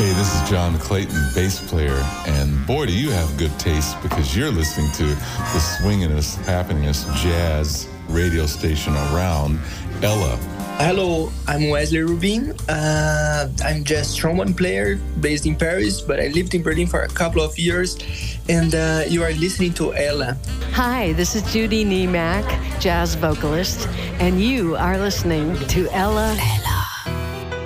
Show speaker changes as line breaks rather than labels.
Hey, this is John Clayton, bass player, and boy, do you have good taste because you're listening to the swingin'est, happeningest jazz radio station around, Ella.
Hello, I'm Wesley Rubin. I'm jazz trombone player based in Paris, but I lived in Berlin for a couple of years, and you are listening to Ella.
Hi, this is Judy Niemak, jazz vocalist, and you are listening to Ella